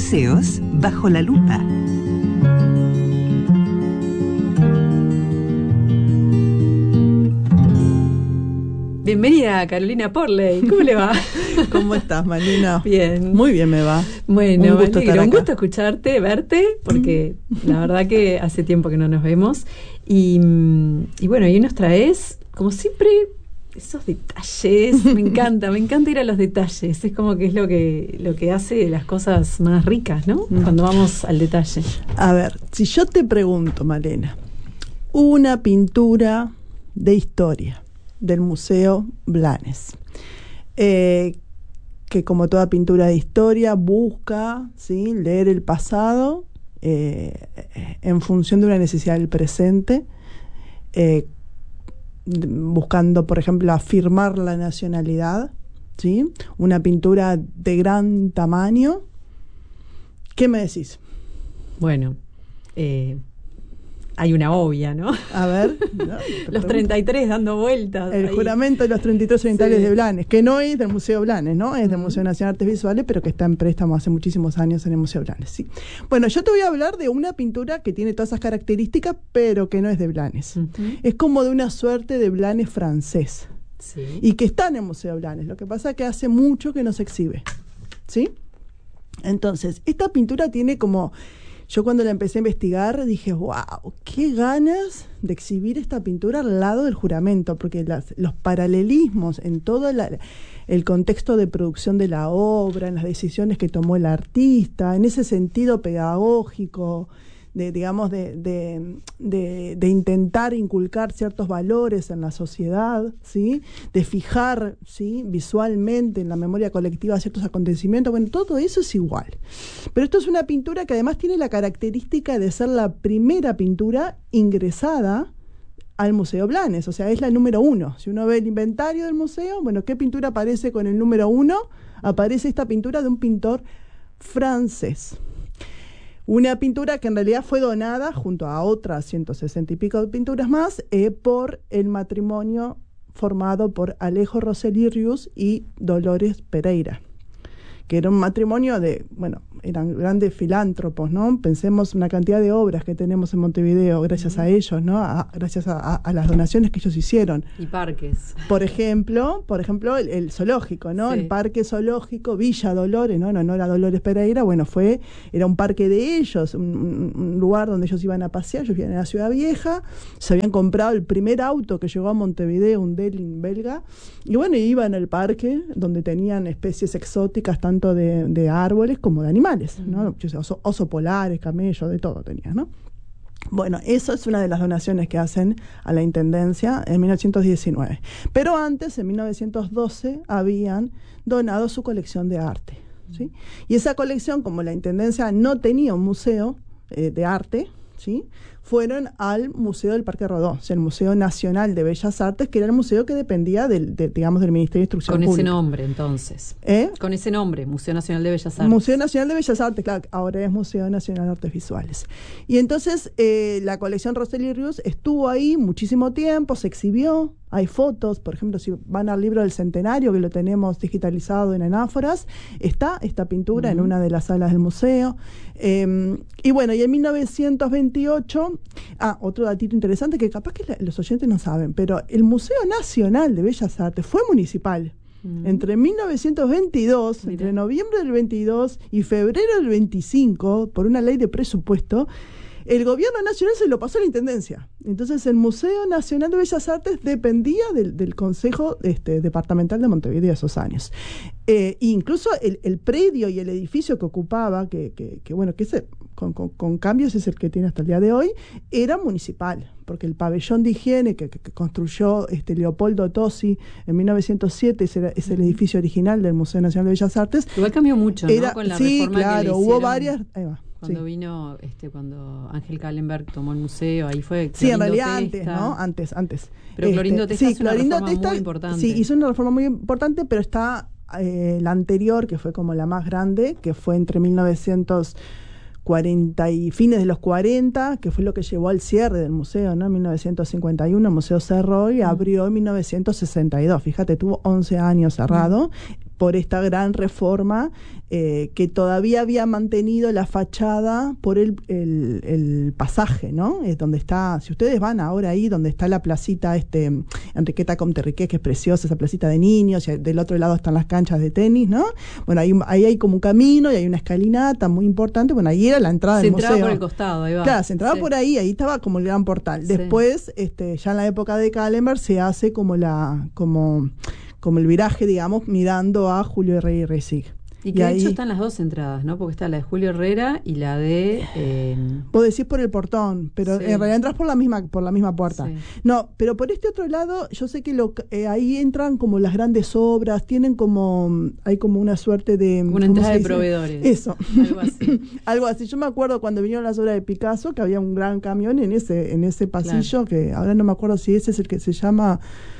Museos bajo la lupa. Bienvenida, Carolina Porley. ¿Cómo le va? ¿Cómo estás, Malena? Bien. Muy bien me va. Bueno, un gusto escucharte, verte, porque la verdad que hace tiempo que no nos vemos. Y bueno, y nos traes, como siempre, esos detalles. Me encanta ir a los detalles. Es como que es lo que hace las cosas más ricas, ¿no? Cuando vamos al detalle. A ver, si yo te pregunto, Malena, una pintura de historia del Museo Blanes, que como toda pintura de historia busca, ¿sí?, leer el pasado en función de una necesidad del presente, buscando, por ejemplo, afirmar la nacionalidad, ¿sí? Una pintura de gran tamaño. ¿Qué me decís? Bueno, hay una obvia, ¿no? A ver. No, los 33 dando vueltas. El ahí. Juramento de los 33 orientales, sí, de Blanes, que no es del Museo Blanes, ¿no? Es del Museo Nacional de Artes Visuales, pero que está en préstamo hace muchísimos años en el Museo Blanes, sí. Bueno, yo te voy a hablar de una pintura que tiene todas esas características, pero que no es de Blanes. Es como de una suerte de Blanes francés. Sí. Y que está en el Museo Blanes. Lo que pasa es que hace mucho que no se exhibe, ¿sí? Entonces, esta pintura tiene como... Yo cuando la empecé a investigar dije, wow, qué ganas de exhibir esta pintura al lado del juramento, porque los paralelismos en todo el contexto de producción de la obra, en las decisiones que tomó el artista, en ese sentido pedagógico, de intentar inculcar ciertos valores en la sociedad, ¿sí? De fijar, ¿sí?, visualmente en la memoria colectiva ciertos acontecimientos. Bueno, todo eso es igual. Pero esto es una pintura que además tiene la característica de ser la primera pintura ingresada al Museo Blanes, o sea, es la número 1. Si uno ve el inventario del museo, bueno, ¿qué pintura aparece con el número 1? Aparece esta pintura de un pintor francés. Una pintura que en realidad fue donada junto a otras 160 y pico de pinturas más por el matrimonio formado por Alejo Rosselli Rius y Dolores Pereira, que era un matrimonio de, bueno, eran grandes filántropos, ¿no? Pensemos una cantidad de obras que tenemos en Montevideo gracias a ellos, ¿no? Gracias a las donaciones que ellos hicieron. Y parques. Por ejemplo, el zoológico, ¿no? Sí. El parque zoológico Villa Dolores, ¿no? En honor a Dolores Pereira, bueno, era un parque de ellos, un lugar donde ellos iban a pasear. Ellos vivían en la Ciudad Vieja, se habían comprado el primer auto que llegó a Montevideo, un Delin belga, y bueno, iban al parque donde tenían especies exóticas, tanto de árboles como de animales, ¿no? Oso polares, camellos, de todo tenían, ¿no? Bueno, eso es una de las donaciones que hacen a la Intendencia en 1919. Pero antes, en 1912, habían donado su colección de arte, ¿sí? Y esa colección, como la Intendencia no tenía un museo de arte, ¿sí?, fueron al Museo del Parque Rodó, o sea, el Museo Nacional de Bellas Artes, que era el museo que dependía del Ministerio de Instrucción Pública. Con ese nombre, entonces. Con ese nombre, Museo Nacional de Bellas Artes. Museo Nacional de Bellas Artes, claro, ahora es Museo Nacional de Artes Visuales. Y entonces la colección Rosselli Rius estuvo ahí muchísimo tiempo, se exhibió, hay fotos, por ejemplo, si van al libro del centenario, que lo tenemos digitalizado en anáforas, está esta pintura en una de las salas del museo. Y bueno, y en 1928, otro datito interesante que capaz que los oyentes no saben, pero el Museo Nacional de Bellas Artes fue municipal. Entre 1922, Mira. Entre noviembre del 22 y febrero del 25, por una ley de presupuesto, el gobierno nacional se lo pasó a la Intendencia. Entonces el Museo Nacional de Bellas Artes dependía del Consejo Departamental de Montevideo esos años. Incluso el predio y el edificio que ocupaba, con cambios es el que tiene hasta el día de hoy, era municipal, porque el pabellón de higiene que construyó Leopoldo Tosi en 1907 es el edificio original del Museo Nacional de Bellas Artes. Igual cambió mucho, ¿no? Con la reforma que le hicieron. Hubo varias... Ahí va. Cuando vino, cuando Ángel Kallenberg tomó el museo, ahí fue Clorindo Sí, en realidad Testa. Antes. Pero Clorindo Testa hizo una reforma muy importante. Sí, hizo una reforma muy importante, pero está la anterior, que fue como la más grande, que fue entre 1940 y fines de los 40, que fue lo que llevó al cierre del museo, ¿no? En 1951 el museo cerró y abrió en 1962. Fíjate, tuvo 11 años cerrado. por esta gran reforma que todavía había mantenido la fachada por el pasaje, ¿no? Donde está, si ustedes van ahora ahí, donde está la placita Enriqueta Comterriquet, que es preciosa, esa placita de niños, y del otro lado están las canchas de tenis, ¿no? Bueno, ahí hay como un camino y hay una escalinata muy importante. Bueno, ahí era la entrada del museo. Se entraba por el costado, ahí va. Claro, se entraba por ahí estaba como el gran portal. Después, ya en la época de Calenberg se hace como el viraje, digamos, mirando a Julio Herrera y Resig. Y que de hecho están las dos entradas, ¿no? Porque está la de Julio Herrera y la de... Vos decís por el portón, pero en realidad entras por la misma puerta. Sí. No, pero por este otro lado, yo sé que ahí entran como las grandes obras, hay como una suerte de... Una entrada de proveedores. Eso. Algo así. Algo así. Yo me acuerdo cuando vinieron las obras de Picasso, que había un gran camión en ese pasillo, claro, que ahora no me acuerdo si ese es el que se llama...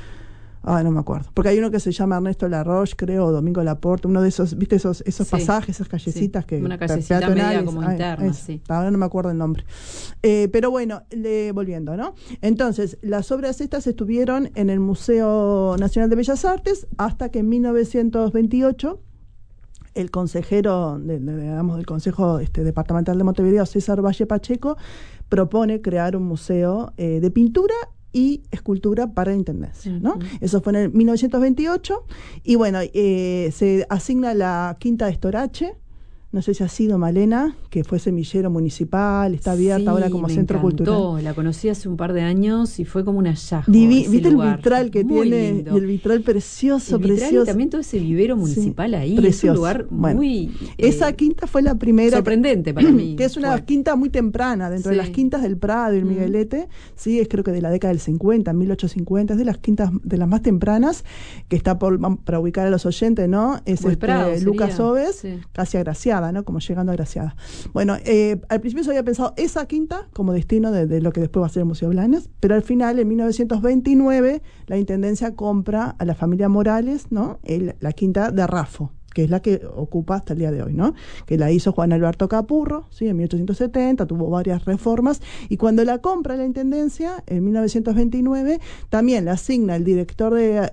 no me acuerdo. Porque hay uno que se llama Ernesto Laroche, creo, o Domingo Laporte, uno de esos, ¿viste? Esos pasajes, esas callecitas que... Una callecita media como interna, sí. Ahora no me acuerdo el nombre. Pero bueno, volviendo, ¿no? Entonces, las obras estas estuvieron en el Museo Nacional de Bellas Artes hasta que en 1928 el consejero del Consejo Departamental de Montevideo, César Valle Pacheco, propone crear un museo de pintura y escultura para la Intendencia, ¿no? Uh-huh. Eso fue en el 1928, y bueno, se asigna la Quinta de Estorache. No sé si ha sido, Malena, que fue semillero municipal, está abierta ahora como centro cultural. La conocí hace un par de años y fue como un hallazgo. ¿Viste lugar? El vitral que muy tiene? Lindo. Y el vitral precioso, Y también todo ese vivero municipal ahí. Precioso. Es un lugar muy... esa quinta fue la primera... Sorprendente para mí. Que es una quinta muy temprana, dentro de las quintas del Prado y el Miguelete. Sí, es creo que de la década del 50, 1850, es de las quintas, de las más tempranas, que está para ubicar a los oyentes, ¿no? Es Prado, Lucas Oves, casi agraciada, ¿no? Como llegando agraciada. Bueno, al principio se había pensado esa quinta como destino de lo que después va a ser el Museo Blanes, pero al final, en 1929, la Intendencia compra a la familia Morales, ¿no? La quinta de Rafo, que es la que ocupa hasta el día de hoy, ¿no? Que la hizo Juan Alberto Capurro, ¿sí? En 1870, tuvo varias reformas, y cuando la compra la Intendencia, en 1929, también la asigna el director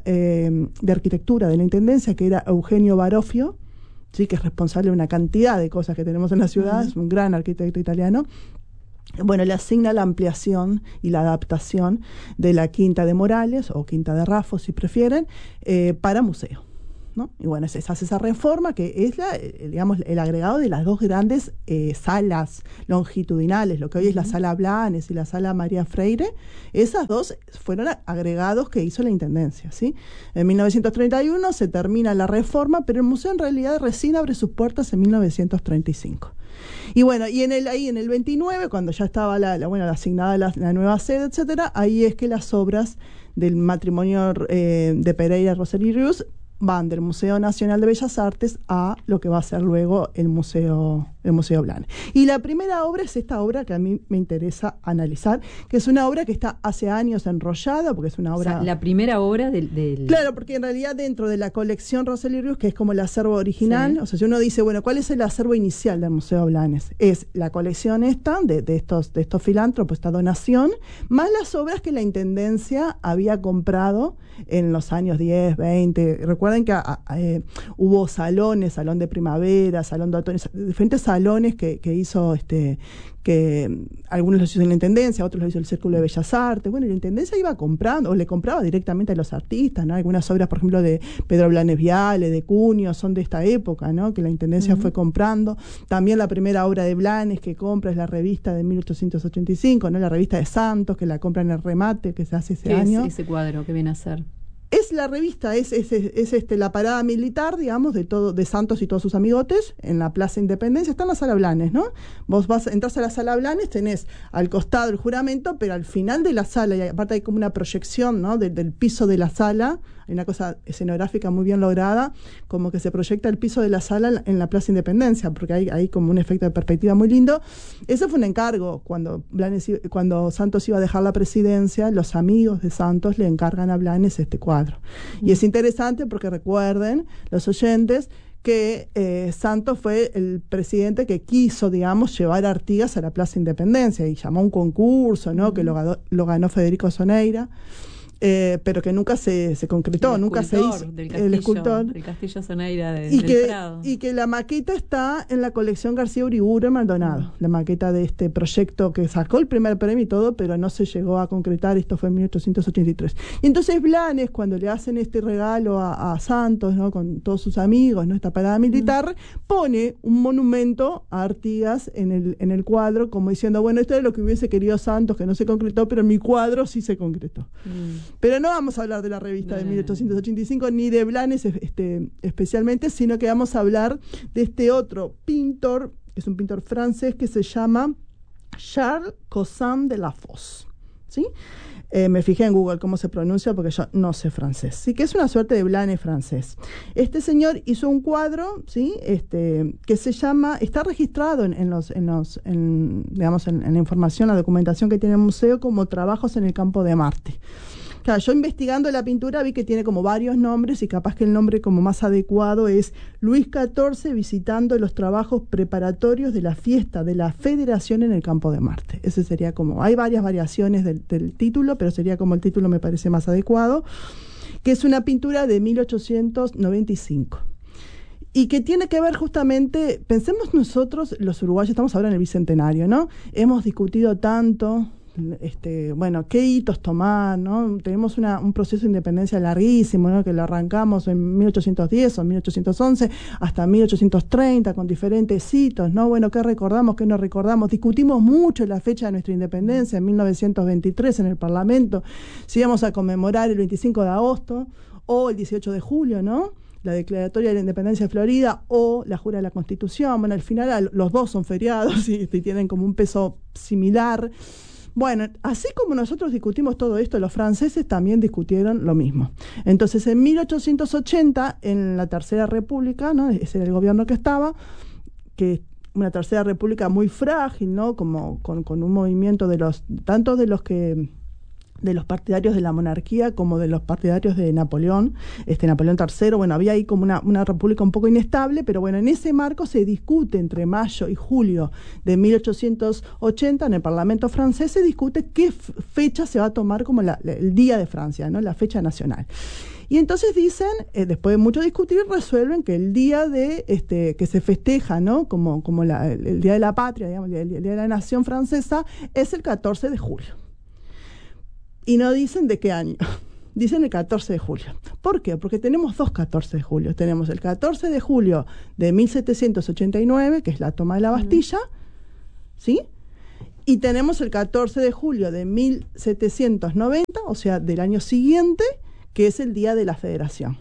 de arquitectura de la Intendencia, que era Eugenio Barofio, sí, que es responsable de una cantidad de cosas que tenemos en la ciudad, es un gran arquitecto italiano. Bueno, le asigna la ampliación y la adaptación de la Quinta de Morales, o Quinta de Rafo, si prefieren, para museo, ¿no? Y bueno, se hace esa reforma que es digamos, el agregado de las dos grandes salas longitudinales, lo que hoy es la Sala Blanes y la Sala María Freire. Esas dos fueron agregados que hizo la Intendencia, ¿sí? En 1931 se termina la reforma, pero el museo en realidad recién abre sus puertas en 1935. Y bueno, y ahí en el 29, cuando ya estaba asignada la nueva sede, etcétera, ahí es que las obras del matrimonio de Pereira, Rosell y Rius van del Museo Nacional de Bellas Artes a lo que va a ser luego el Museo Blanes. Y la primera obra es esta obra que a mí me interesa analizar, que es una obra que está hace años enrollada, porque es una obra... O sea, la primera obra del... Claro, porque en realidad dentro de la colección Rosell y Rius, que es como el acervo original, o sea, si uno dice, bueno, ¿cuál es el acervo inicial del Museo Blanes? Es la colección esta, de estos filántropos, esta donación, más las obras que la Intendencia había comprado en los años 10, 20. Recuerden que hubo salones, salón de primavera, salón de otoño, diferentes salones que hizo que algunos los hizo en la Intendencia, otros los hizo el Círculo de Bellas Artes. Bueno, la Intendencia iba comprando, o le compraba directamente a los artistas, ¿no? Algunas obras, por ejemplo, de Pedro Blanes Viale, de Cunio, son de esta época, ¿no? Que la Intendencia fue comprando. También la primera obra de Blanes que compra es la revista de 1885, ¿no? La revista de Santos, que la compra en el remate, que se hace ese año. ¿Qué es ese cuadro que viene a ser? Es la revista, es la parada militar, digamos, de Santos y todos sus amigotes, en la Plaza Independencia. Está en la Sala Blanes, ¿no? Vos entras a la Sala Blanes, tenés al costado el juramento, pero al final de la sala, y aparte hay como una proyección, ¿no? Del piso de la sala, hay una cosa escenográfica muy bien lograda, como que se proyecta el piso de la sala en la Plaza Independencia, porque hay como un efecto de perspectiva muy lindo. Ese fue un encargo. Cuando Santos iba a dejar la presidencia, los amigos de Santos le encargan a Blanes este cuadro. Y es interesante porque recuerden, los oyentes, que Santos fue el presidente que quiso, digamos, llevar a Artigas a la Plaza Independencia y llamó a un concurso, ¿no? Que lo ganó Federico Soneira. pero que nunca se concretó, nunca se hizo. El escultor del Castillo Soneira del Prado. Y que la maqueta está en la colección García Uriburu en Maldonado, la maqueta de este proyecto que sacó el primer premio y todo, pero no se llegó a concretar. Esto fue en 1883. Y entonces Blanes, cuando le hacen este regalo a Santos, ¿no?, con todos sus amigos, ¿no?, esta parada militar, pone un monumento a Artigas en el cuadro, como diciendo, bueno, esto es lo que hubiese querido Santos, que no se concretó, pero en mi cuadro sí se concretó. Pero no vamos a hablar de la revista de 1885, ni de Blanes especialmente, sino que vamos a hablar de este otro pintor, que es un pintor francés que se llama Charles Cousin de la Fosse, ¿sí? Me fijé en Google cómo se pronuncia porque yo no sé francés. Sí, que es una suerte de Blanes francés. Este señor hizo un cuadro, ¿sí?, que se llama, está registrado en la información, la documentación que tiene el museo como Trabajos en el campo de Marte. Claro, yo investigando la pintura vi que tiene como varios nombres y capaz que el nombre como más adecuado es Luis XIV visitando los trabajos preparatorios de la fiesta de la Federación en el campo de Marte. Ese sería como, hay varias variaciones del título, pero sería como el título me parece más adecuado, que es una pintura de 1895. Y que tiene que ver justamente, pensemos nosotros, los uruguayos, estamos ahora en el Bicentenario, ¿no? Hemos discutido tanto, bueno, qué hitos tomar, ¿no? Tenemos un proceso de independencia larguísimo, ¿no?, que lo arrancamos en 1810 o 1811 hasta 1830 con diferentes hitos, ¿no? Bueno, qué recordamos, qué no recordamos. Discutimos mucho la fecha de nuestra independencia en 1923 en el Parlamento, si íbamos a conmemorar el 25 de agosto o el 18 de julio, ¿no?, la declaratoria de la independencia de Florida o la jura de la Constitución. Bueno, al final los dos son feriados y tienen como un peso similar. Bueno, así como nosotros discutimos todo esto, los franceses también discutieron lo mismo. Entonces, en 1880, en la Tercera República, ¿no?, ese era el gobierno que estaba, que una Tercera República muy frágil, ¿no?, como con un movimiento tanto de los partidarios de la monarquía como de los partidarios de Napoleón, Napoleón III. Bueno, había ahí como una república un poco inestable, pero bueno, en ese marco se discute entre mayo y julio de 1880 en el Parlamento francés, se discute qué fecha se va a tomar como el Día de Francia, ¿no?, la fecha nacional. Y entonces dicen, después de mucho discutir, resuelven que el día que se festeja, ¿no?, como el Día de la Patria, digamos, el Día de la Nación Francesa, es el 14 de julio. Y no dicen de qué año, dicen el 14 de julio. ¿Por qué? Porque tenemos dos 14 de julio. Tenemos el 14 de julio de 1789, que es la toma de la Bastilla, ¿sí? Y tenemos el 14 de julio de 1790, o sea, del año siguiente, que es el Día de la Federación.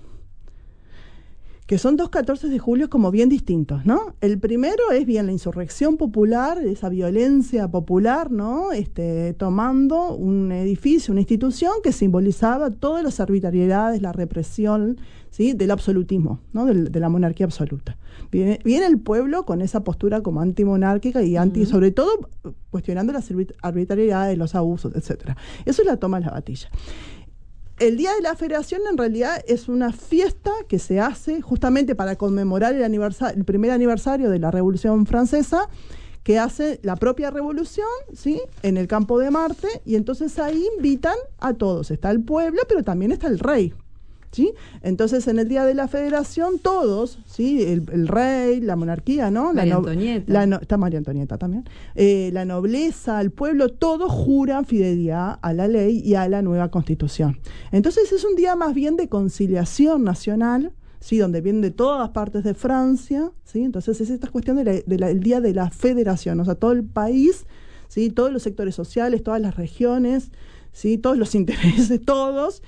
Que son dos 14 de julio como bien distintos, ¿no? El primero es bien la insurrección popular, esa violencia popular, ¿no?, tomando un edificio, una institución que simbolizaba todas las arbitrariedades, la represión, ¿sí?, del absolutismo, ¿no?, de la monarquía absoluta. Viene el pueblo con esa postura como antimonárquica y sobre todo cuestionando las arbitrariedades, los abusos, etcétera. Eso es la toma de la Bastilla. El Día de la Federación en realidad es una fiesta que se hace justamente para conmemorar el primer aniversario de la Revolución Francesa, que hace la propia revolución, ¿sí?, en el campo de Marte, y entonces ahí invitan a todos. Está el pueblo, pero también está el rey, ¿sí? Entonces, en el Día de la Federación, todos, ¿sí?, el rey, la monarquía, ¿no? María Antonieta. Está María Antonieta también. La nobleza, el pueblo, todos juran fidelidad a la ley y a la nueva Constitución. Entonces, es un día más bien de conciliación nacional, ¿sí?, donde vienen de todas partes de Francia, ¿sí? Entonces, es esta cuestión del Día de la Federación, o sea, todo el país, ¿sí?, todos los sectores sociales, todas las regiones, ¿sí?, todos los intereses, todos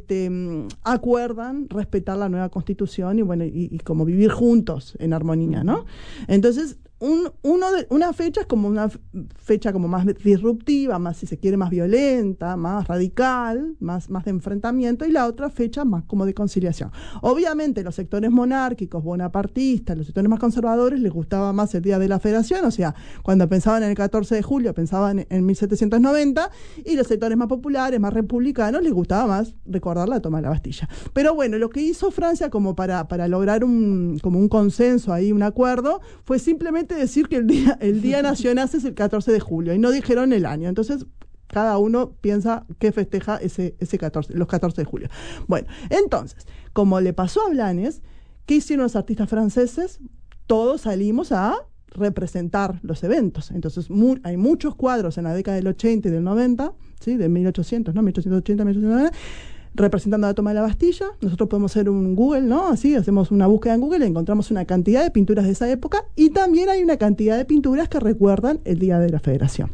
acuerdan respetar la nueva Constitución y bueno, y como vivir juntos en armonía, ¿no? Entonces, una fecha es como una fecha como más disruptiva, más, si se quiere, más violenta, más radical, más de enfrentamiento, y la otra fecha más como de conciliación. Obviamente los sectores monárquicos, bonapartistas, los sectores más conservadores les gustaba más el Día de la Federación, o sea, cuando pensaban en el 14 de julio pensaban en 1790, y los sectores más populares, más republicanos, les gustaba más recordar la toma de la Bastilla. Pero bueno, lo que hizo Francia como para lograr como un consenso ahí, un acuerdo, fue simplemente decir que el día nacional es el 14 de julio y no dijeron el año. Entonces cada uno piensa que festeja los 14 de julio. Bueno, entonces, como le pasó a Blanes, ¿qué hicieron los artistas franceses? Todos salimos a representar los eventos. Entonces, hay muchos cuadros en la década del 80 y del 90, ¿sí? De 1800, ¿no? 1880, 1890, representando la toma de la Bastilla. Nosotros podemos hacer un Google, ¿no? Así, hacemos una búsqueda en Google y encontramos una cantidad de pinturas de esa época, y también hay una cantidad de pinturas que recuerdan el Día de la Federación.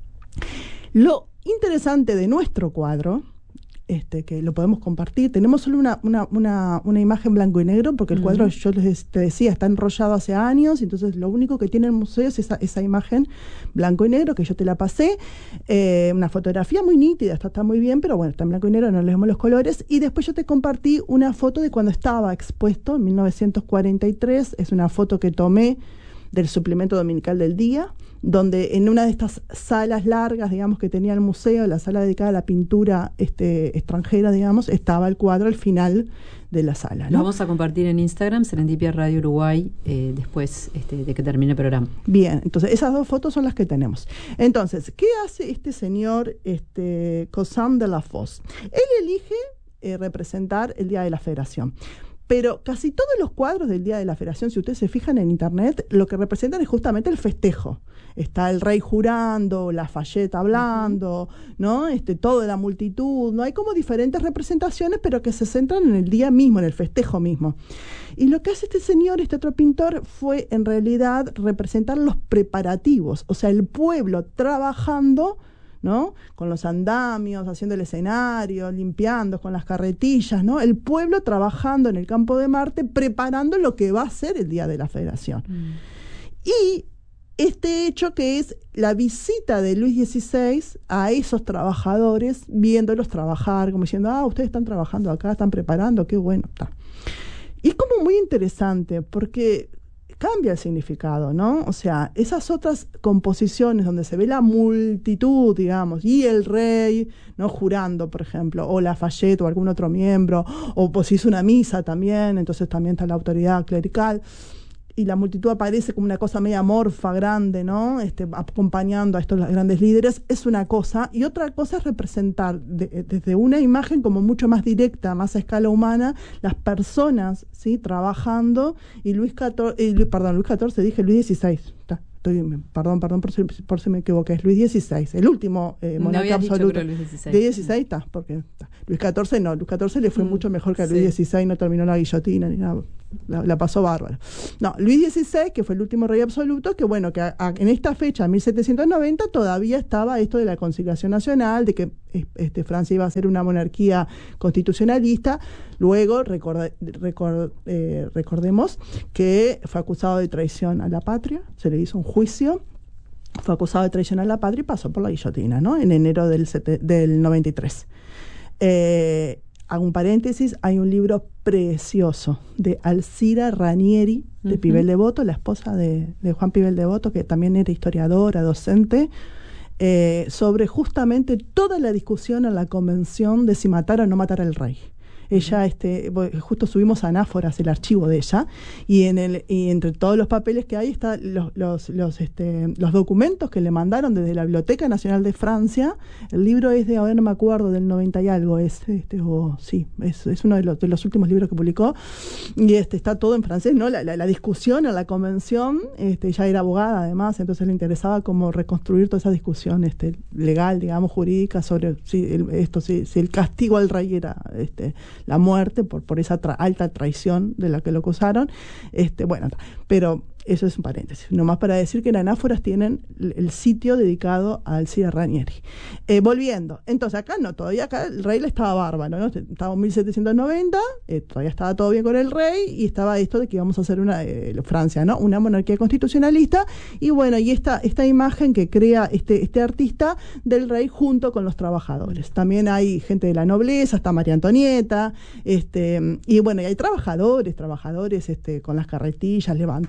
Lo interesante de nuestro cuadro, que lo podemos compartir, tenemos solo una imagen blanco y negro, porque el cuadro, yo te decía, está enrollado hace años, entonces lo único que tiene el museo es esa imagen blanco y negro, que yo te la pasé, una fotografía muy nítida, está muy bien, pero bueno, está en blanco y negro, no le vemos los colores, y después yo te compartí una foto de cuando estaba expuesto, en 1943, es una foto que tomé del suplemento dominical del día, donde en una de estas salas largas, digamos, que tenía el museo, la sala dedicada a la pintura extranjera, digamos, estaba el cuadro al final de la sala, ¿no? Lo vamos a compartir en Instagram, Serendipia Radio Uruguay, después de que termine el programa. Bien, entonces esas dos fotos son las que tenemos. Entonces, ¿qué hace este señor Cousin de la Fosse? Él elige representar el Día de la Federación. Pero casi todos los cuadros del Día de la Federación, si ustedes se fijan en internet, lo que representan es justamente el festejo. Está el rey jurando, Lafayette hablando, ¿no? Toda la multitud, ¿no? Hay como diferentes representaciones, pero que se centran en el día mismo, en el festejo mismo. Y lo que hace este señor, este otro pintor, fue en realidad representar los preparativos, o sea, el pueblo trabajando, ¿no? Con los andamios, haciendo el escenario, limpiando con las carretillas, ¿no? El pueblo trabajando en el campo de Marte, preparando lo que va a ser el Día de la Federación. Y este hecho que es la visita de Luis XVI a esos trabajadores, viéndolos trabajar, como diciendo, ustedes están trabajando acá, están preparando, qué bueno, está. Y es como muy interesante, porque cambia el significado, ¿no? O sea, esas otras composiciones donde se ve la multitud, digamos, y el rey, ¿no? Jurando, por ejemplo, o Lafayette o algún otro miembro, o pues hizo una misa también, entonces también está la autoridad clerical, y la multitud aparece como una cosa media amorfa, grande, ¿no? Acompañando a estos grandes líderes, es una cosa, y otra cosa es representar desde una imagen como mucho más directa, más a escala humana, las personas, ¿sí? Trabajando, y Luis XIV, dije Luis XVI, perdón por si me equivoqué, es Luis XVI, el último monarca absoluto. Luis XVI está, porque Luis XIV no, Luis XIV le fue mucho mejor que a Luis XVI, no terminó la guillotina ni nada, la pasó bárbaro. No, Luis XVI, que fue el último rey absoluto, que bueno, que en esta fecha, 1790, todavía estaba esto de la conciliación nacional, de que Francia iba a ser una monarquía constitucionalista. Luego recordemos que fue acusado de traición a la patria, se le hizo un juicio, fue acusado de traición a la patria y pasó por la guillotina, ¿no? En enero del 93. Hago un paréntesis, hay un libro precioso de Alcira Ranieri, de Pibel Devoto, la esposa de Juan Pibel Devoto, que también era historiadora, docente, sobre justamente toda la discusión en la convención de si matar o no matar al rey. Ella, justo subimos anáforas, el archivo de ella, y entre todos los papeles que hay están los documentos que le mandaron desde la Biblioteca Nacional de Francia. El libro es de, ahora no me acuerdo, del 90 y algo, es uno de los últimos libros que publicó, y está todo en francés, ¿no? La discusión en la convención, ella era abogada además, entonces le interesaba como reconstruir toda esa discusión legal, digamos, jurídica, sobre si el castigo al rey era la muerte por esa alta traición de la que lo acusaron. Pero eso es un paréntesis. Nomás para decir que en Anáforas tienen el sitio dedicado a Alcira Ranieri. Volviendo. Entonces, todavía el rey le estaba bárbaro, ¿no? Estaba en 1790, todavía estaba todo bien con el rey, y estaba esto de que íbamos a hacer Francia, ¿no? Una monarquía constitucionalista, y bueno, y esta imagen que crea este artista del rey junto con los trabajadores. También hay gente de la nobleza, está María Antonieta, y bueno, y hay trabajadores con las carretillas, levantando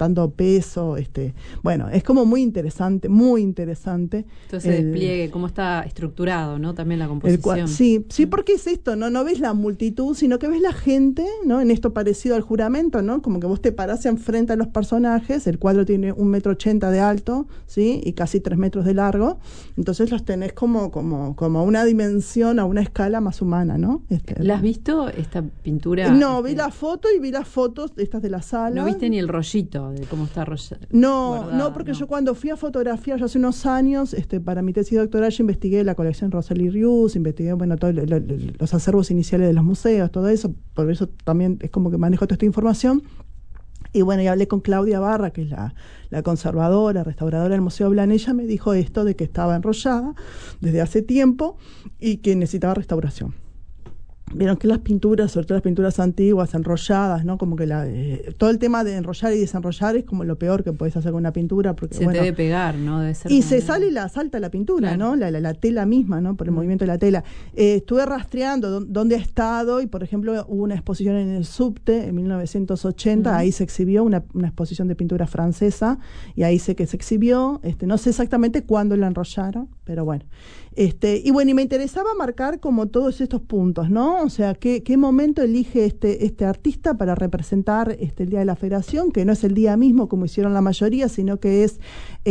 eso, bueno, es como muy interesante, muy interesante. Entonces despliegue, cómo está estructurado, ¿no? También la composición. Sí, porque es esto, no ves la multitud, sino que ves la gente, ¿no? En esto parecido al juramento, ¿no? Como que vos te parás enfrente a los personajes, el cuadro tiene 1,80 m de alto, ¿sí? Y casi 3 metros de largo, entonces los tenés como una dimensión, a una escala más humana, ¿no? ¿La has visto, esta pintura? No, vi la foto y vi las fotos estas de la sala. ¿No viste ni el rollito de cómo está rollado? No, porque yo cuando fui a fotografiar, hace unos años, para mi tesis doctoral, yo investigué la colección Rosalie Rius, investigué, bueno, todos los acervos iniciales de los museos, todo eso, por eso también es como que manejo toda esta información. Y bueno, y hablé con Claudia Barra, que es la conservadora, restauradora del Museo Blan. Ella me dijo esto de que estaba enrollada desde hace tiempo y que necesitaba restauración. Vieron que las pinturas, sobre todo las pinturas antiguas, enrolladas, ¿no? Como que todo el tema de enrollar y desenrollar es como lo peor que podés hacer con una pintura. Porque, se debe pegar, ¿no? Debe ser y se sale y salta la pintura, claro. ¿No? La tela misma, ¿no? Por el movimiento de la tela. Estuve rastreando dónde ha estado y, por ejemplo, hubo una exposición en el Subte en 1980, ahí se exhibió una exposición de pintura francesa y ahí sé que se exhibió. No sé exactamente cuándo la enrollaron, pero bueno. Y me interesaba marcar como todos estos puntos, ¿no? O sea, qué momento elige este artista para representar el Día de la Federación, que no es el día mismo como hicieron la mayoría, sino que es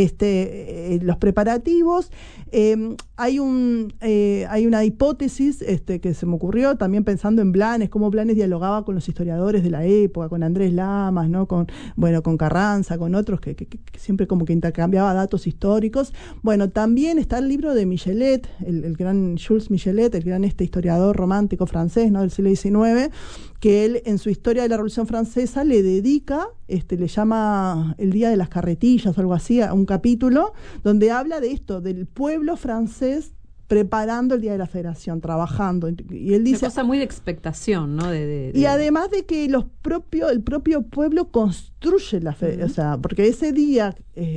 los preparativos. Hay una hipótesis que se me ocurrió también pensando en Blanes, cómo Blanes dialogaba con los historiadores de la época, con Andrés Lamas, ¿no? Con Carranza, con otros que siempre como que intercambiaba datos históricos. Bueno, también está el libro de Michelet, el gran Jules Michelet, el gran historiador romántico francés, ¿no? Del siglo XIX, que él en su historia de la Revolución Francesa le dedica, le llama el Día de las Carretillas o algo así, a un capítulo donde habla de esto, del pueblo francés preparando el Día de la Federación, trabajando. Y él dice, una cosa muy de expectación, ¿no? Y además de que el propio pueblo construye la federación, o sea, porque ese día,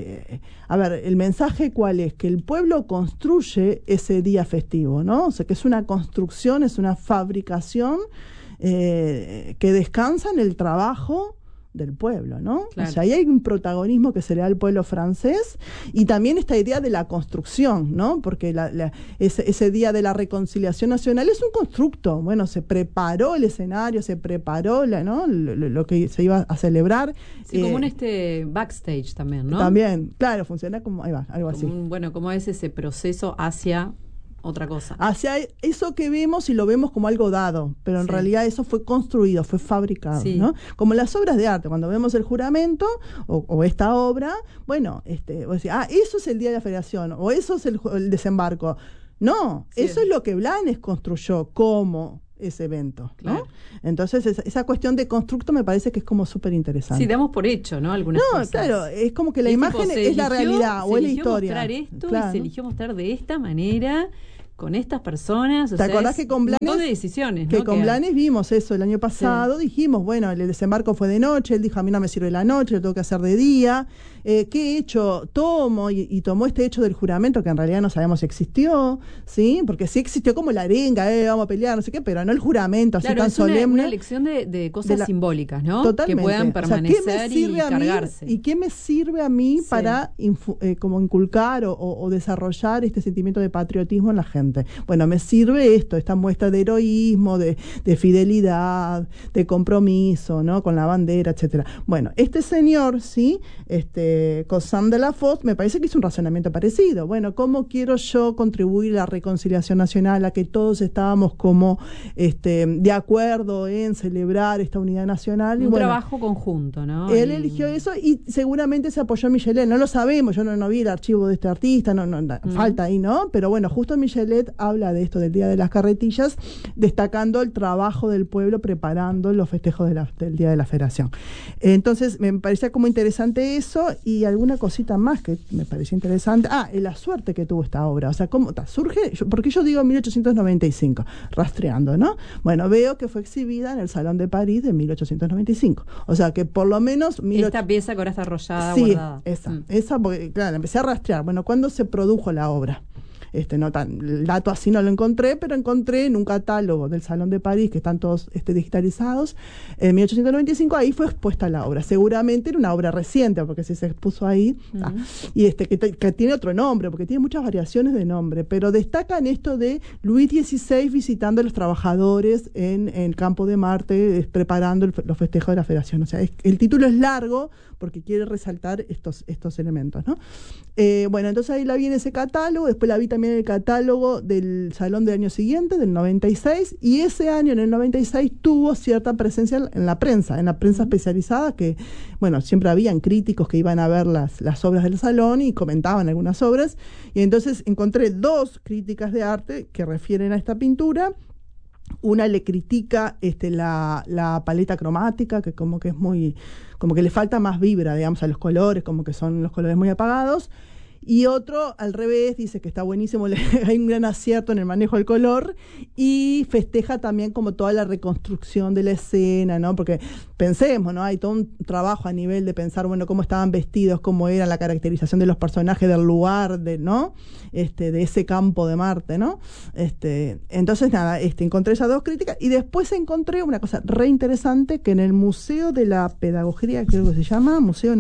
el mensaje ¿cuál es? Que el pueblo construye ese día festivo, ¿no? O sea, que es una construcción, es una fabricación que descansa en el trabajo del pueblo, ¿no? Claro. O sea, ahí hay un protagonismo que se le da al pueblo francés y también esta idea de la construcción, ¿no? Porque ese día de la reconciliación nacional es un constructo. Bueno, se preparó el escenario, se preparó ¿no? lo que se iba a celebrar. Sí, como un backstage también, ¿no? También, claro, funciona como, ahí va, algo así. ¿Cómo es ese proceso hacia otra cosa? Hacia eso que vemos y lo vemos como algo dado, pero en realidad eso fue construido, fue fabricado, ¿no? Como las obras de arte, cuando vemos el juramento o esta obra, bueno, vos decís, eso es el Día de la Federación, o eso es el desembarco. No, eso es lo que Blanes construyó como ese evento, ¿no? Claro. Entonces esa cuestión de constructo me parece que es como súper interesante. Sí, damos por hecho, ¿no? Algunas cosas. Claro, es como que la imagen es la realidad o es la historia. Se eligió mostrar esto y se eligió mostrar de esta manera, con estas personas. ¿Te acordás que con Blanes, un montón de decisiones, que ¿no? con Blanes vimos eso el año pasado? Dijimos, bueno, el desembarco fue de noche, él dijo, a mí no me sirve la noche, lo tengo que hacer de día. ¿Qué hecho tomo? Y tomó este hecho del juramento, que en realidad no sabemos si existió, ¿sí? Porque sí existió como la arenga, vamos a pelear, no sé qué, pero no el juramento así tan solemne. Una elección de cosas simbólicas, ¿no? Totalmente. Que puedan permanecer y cargarse. ¿Y qué me sirve a mí para como inculcar o desarrollar este sentimiento de patriotismo en la gente? Bueno, me sirve esta muestra de heroísmo, de fidelidad, de compromiso, ¿no? Con la bandera, etcétera. Bueno, este señor, ¿sí? Cosam de la Foz, me parece que es un razonamiento parecido. Bueno, ¿cómo quiero yo contribuir a la reconciliación nacional, a que todos estábamos como de acuerdo en celebrar esta unidad nacional? Un trabajo conjunto, ¿no? Él eligió eso y seguramente se apoyó a Michelet. No lo sabemos, yo no vi el archivo de este artista, falta ahí, ¿no? Pero bueno, justo Michelet habla de esto del Día de las Carretillas, destacando el trabajo del pueblo preparando los festejos del Día de la Federación. Entonces, me parecía como interesante eso y alguna cosita más que me pareció interesante. La suerte que tuvo esta obra. O sea, ¿cómo surge? ¿Por qué yo digo 1895? Rastreando, ¿no? Bueno, veo que fue exhibida en el Salón de París de 1895. O sea, que por lo menos... Esta pieza que ahora está arrollada, guardada. Esa, porque, claro, empecé a rastrear. Bueno, ¿cuándo se produjo la obra? el dato así no lo encontré, pero encontré en un catálogo del Salón de París, que están todos digitalizados, en 1895, ahí fue expuesta la obra. Seguramente era una obra reciente, porque si se expuso ahí, y que tiene otro nombre, porque tiene muchas variaciones de nombre, pero destacan esto de Luis XVI visitando a los trabajadores en el campo de Marte, preparando los festejos de la Federación. O sea, el título es largo porque quiere resaltar estos elementos, ¿no? Bueno, entonces ahí la vi en ese catálogo, después la vi también en el catálogo del Salón del año siguiente, del 96, y ese año, en el 96, tuvo cierta presencia en la prensa especializada, que, bueno, siempre habían críticos que iban a ver las obras del salón y comentaban algunas obras, y entonces encontré 2 críticas de arte que refieren a esta pintura. Una le critica la paleta cromática, que como que es muy, como que le falta más vibra, digamos, a los colores, como que son los colores muy apagados. Y otro, al revés, dice que está buenísimo, hay un gran acierto en el manejo del color, y festeja también como toda la reconstrucción de la escena, ¿no? Porque pensemos, ¿no? Hay todo un trabajo a nivel de pensar, bueno, cómo estaban vestidos, cómo era la caracterización de los personajes del lugar, ¿no? De ese campo de Marte, ¿no? Entonces, nada, encontré esas 2 críticas, y después encontré una cosa re interesante, que en el Museo de la Pedagogía, creo que se llama,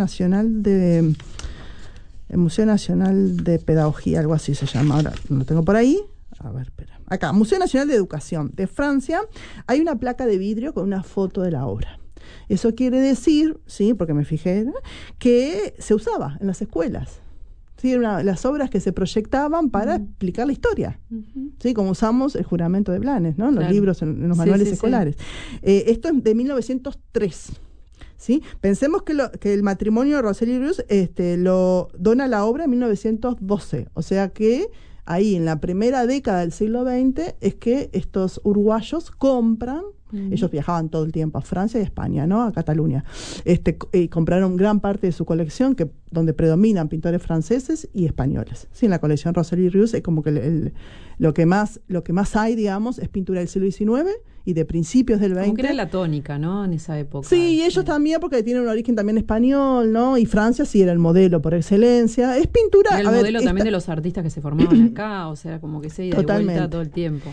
el Museo Nacional de Pedagogía, algo así se llama, ahora lo tengo por ahí. A ver, espera. Acá, Museo Nacional de Educación de Francia, hay una placa de vidrio con una foto de la obra. Eso quiere decir, sí, porque me fijé, ¿no?, que se usaba en las escuelas. Sí, las obras que se proyectaban para explicar la historia, ¿sí? Como usamos el juramento de Blanes, ¿no? En los libros, en los manuales escolares. Esto es de 1903. ¿Sí? Pensemos que el matrimonio de Rosell y Rius lo dona la obra en 1912, o sea que ahí en la primera década del siglo XX es que estos uruguayos compran, ellos viajaban todo el tiempo a Francia y a España, ¿no? A Cataluña, y compraron gran parte de su colección, donde predominan pintores franceses y españoles. Sí, en la colección Rosell y Rius es como que lo que más hay, digamos, es pintura del siglo XIX y de principios del XX. Como que era la tónica, ¿no? En esa época. Sí, y ellos también, porque tienen un origen también español, ¿no? Y Francia sí era el modelo por excelencia. Es pintura... Era el modelo también de los artistas que se formaban acá, o sea, como que se ida y vuelta todo el tiempo.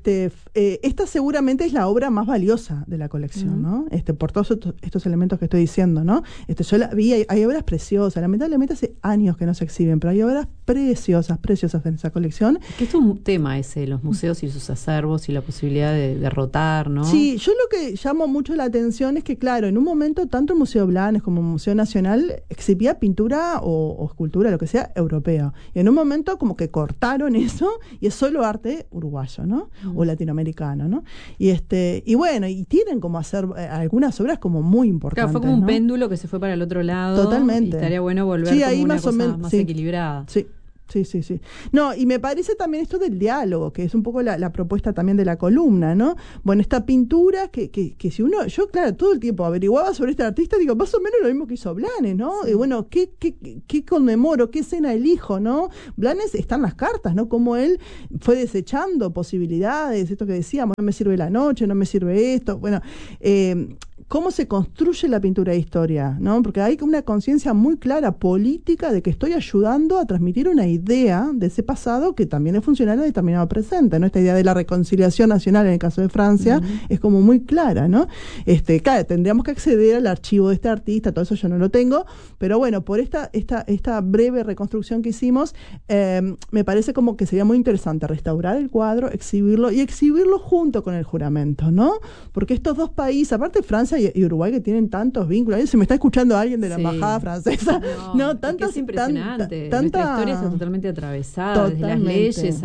Esta seguramente es la obra más valiosa de la colección, ¿no? Por todos estos elementos que estoy diciendo, ¿no? Yo la vi, hay obras preciosas. Lamentablemente hace años que no se exhiben, pero hay obras preciosas en esa colección. Que esto es un tema ese, los museos y sus acervos y la posibilidad de rotar, ¿no? Sí, yo lo que llamo mucho la atención es que, claro, en un momento tanto el Museo Blanes como el Museo Nacional exhibía pintura o escultura, lo que sea, europea. Y en un momento como que cortaron eso y es solo arte uruguayo, ¿no? O latinoamericano, ¿no? Y bueno, y tienen como hacer algunas obras como muy importantes. Claro, fue como un ¿no? péndulo que se fue para el otro lado. Totalmente. Y estaría bueno volver como ahí una más cosa o menos, más equilibrada. Sí. No, y me parece también esto del diálogo, que es un poco la propuesta también de la columna, ¿no? Bueno, esta pintura que si uno, yo claro, todo el tiempo averiguaba sobre este artista, digo, más o menos lo mismo que hizo Blanes, ¿no? Sí. Y bueno, ¿qué conmemoro? ¿Qué escena elijo, no? Blanes están las cartas, ¿no? Como él fue desechando posibilidades, esto que decíamos, no me sirve la noche, no me sirve esto, bueno, cómo se construye la pintura de historia, ¿no? Porque hay una conciencia muy clara política de que estoy ayudando a transmitir una idea de ese pasado que también es funcional a determinado presente, ¿no? Esta idea de la reconciliación nacional en el caso de Francia es como muy clara, ¿no? Claro, tendríamos que acceder al archivo de este artista, todo eso yo no lo tengo, pero bueno, por esta breve reconstrucción que hicimos, me parece como que sería muy interesante restaurar el cuadro, exhibirlo junto con el juramento, ¿no? Porque estos dos países, aparte Francia y Uruguay, que tienen tantos vínculos, se me está escuchando alguien de la embajada francesa, es impresionante. Nuestra historia está totalmente atravesada, desde las leyes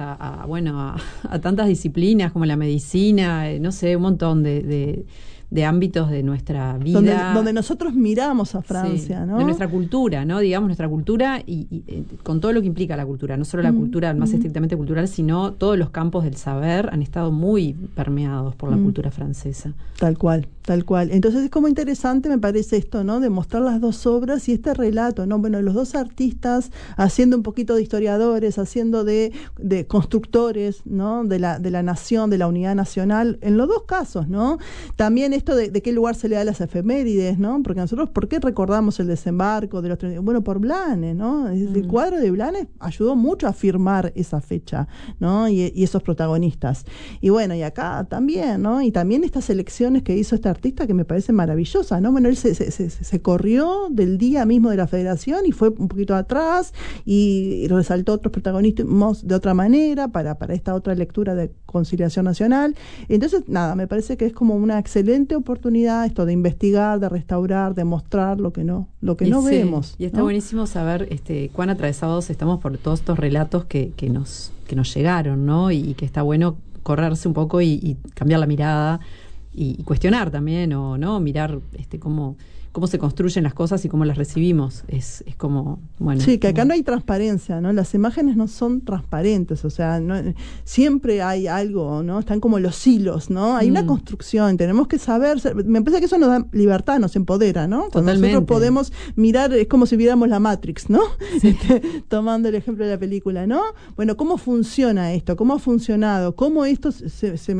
a tantas disciplinas como la medicina, no sé, un montón de ámbitos de nuestra vida. Donde nosotros miramos a Francia, ¿no? De nuestra cultura, ¿no? Digamos, nuestra cultura y con todo lo que implica la cultura, no solo la cultura más estrictamente cultural, sino todos los campos del saber han estado muy permeados por la cultura francesa. Tal cual. Entonces es como interesante, me parece esto, ¿no? De mostrar las dos obras y este relato, ¿no? Bueno, los dos artistas haciendo un poquito de historiadores, haciendo de constructores, ¿no? De la nación, de la unidad nacional, en los dos casos, ¿no? También esto de qué lugar se le da a las efemérides, ¿no? Porque nosotros, ¿por qué recordamos el desembarco de los 30? Bueno, por Blanes, ¿no? El cuadro de Blanes ayudó mucho a firmar esa fecha, ¿no? Y esos protagonistas. Y bueno, y acá también, ¿no? Y también estas elecciones que hizo este artista que me parecen maravillosas, ¿no? Bueno, él se corrió del día mismo de la federación y fue un poquito atrás y resaltó otros protagonismos de otra manera para esta otra lectura de conciliación nacional. Entonces, nada, me parece que es como una excelente oportunidad esto de investigar, de restaurar, de mostrar lo que no vemos. Y está ¿no? buenísimo saber cuán atravesados estamos por todos estos relatos que nos llegaron, ¿no? Y que está bueno correrse un poco y cambiar la mirada y cuestionar también, o no mirar cómo se construyen las cosas y cómo las recibimos. Es como, bueno. Sí, que acá no hay transparencia, ¿no? Las imágenes no son transparentes, o sea, siempre hay algo, ¿no? Están como los hilos, ¿no? Hay una construcción, tenemos que saber, me parece que eso nos da libertad, nos empodera, ¿no? Cuando nosotros podemos mirar, es como si viéramos la Matrix, ¿no? Sí. Tomando el ejemplo de la película, ¿no? Bueno, ¿cómo funciona esto? ¿Cómo ha funcionado? ¿Cómo esto se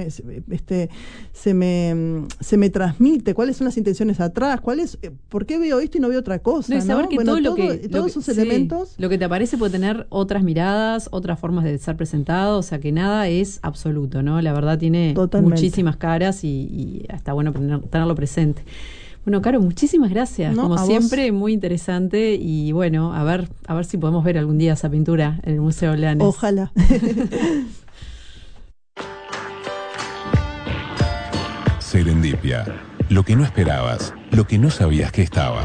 me transmite? ¿Cuáles son las intenciones atrás? ¿Por qué veo esto y no veo otra cosa? No, y saber que bueno, todos esos elementos. Lo que te aparece puede tener otras miradas, otras formas de ser presentado, o sea que nada es absoluto, ¿no? La verdad tiene muchísimas caras y está bueno tenerlo presente. Bueno, Caro, muchísimas gracias. Como siempre, muy interesante y bueno, a ver si podemos ver algún día esa pintura en el Museo Blanes. Ojalá. Serendipia. Lo que no esperabas, lo que no sabías que estaba.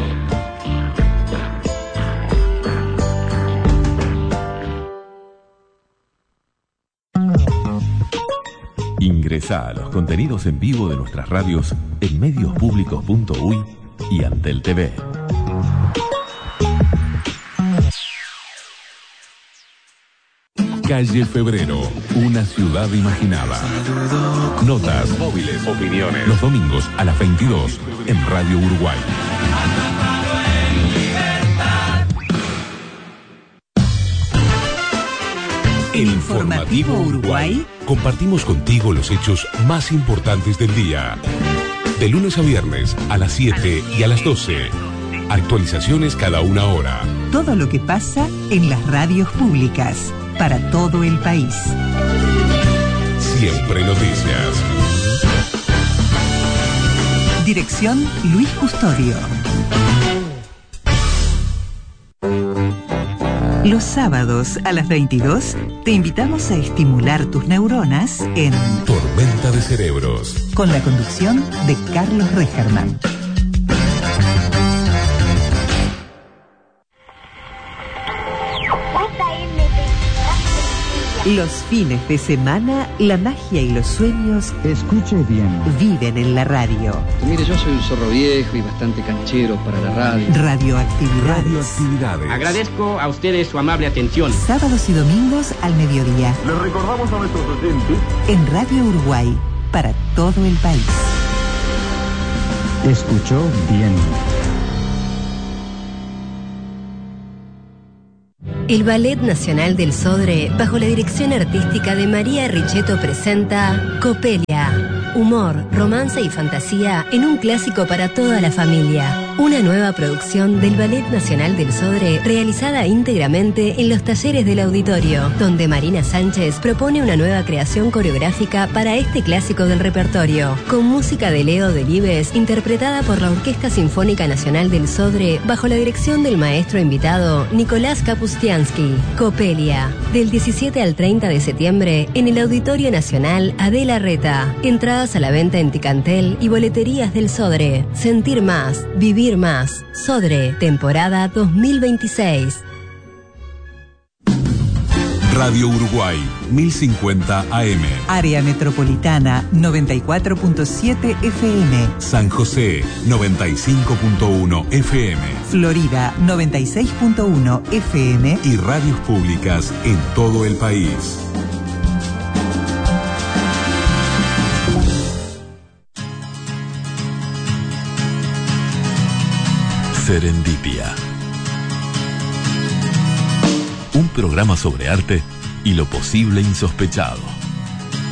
Ingresá a los contenidos en vivo de nuestras radios en mediospublicos.uy y Antel TV. Calle Febrero, una ciudad imaginada. Notas, móviles, opiniones. Los domingos a las 22 en Radio Uruguay. El Informativo Uruguay. Compartimos contigo los hechos más importantes del día. De lunes a viernes a las 7 y a las 12. Actualizaciones cada una hora. Todo lo que pasa en las radios públicas. Para todo el país. Siempre noticias. Dirección Luis Custodio. Los sábados a las 22 te invitamos a estimular tus neuronas en Tormenta de Cerebros. Con la conducción de Carlos Regerman. Los fines de semana, la magia y los sueños, escuche bien, viven en la radio. Mire, yo soy un zorro viejo y bastante canchero para la radio. Radioactividades. Agradezco a ustedes su amable atención. Sábados y domingos al mediodía. Les recordamos a nuestros oyentes en Radio Uruguay, para todo el país. Escuchó bien. El Ballet Nacional del Sodre, bajo la dirección artística de María Richetto, presenta Copelia. Humor, romance y fantasía en un clásico para toda la familia. Una nueva producción del Ballet Nacional del Sodre, realizada íntegramente en los talleres del auditorio, donde Marina Sánchez propone una nueva creación coreográfica para este clásico del repertorio, con música de Leo Delibes, interpretada por la Orquesta Sinfónica Nacional del Sodre, bajo la dirección del maestro invitado Nicolás Kapustiansky. Copelia, del 17 al 30 de septiembre, en el Auditorio Nacional Adela Reta. Entradas a la venta en Ticantel y boleterías del Sodre. Sentir más, vivir más. Sodre, temporada 2026. Radio Uruguay, 1050 AM. Área Metropolitana, 94.7 FM. San José, 95.1 FM. Florida, 96.1 FM. Y radios públicas en todo el país. Serendipia. Un programa sobre arte y lo posible insospechado.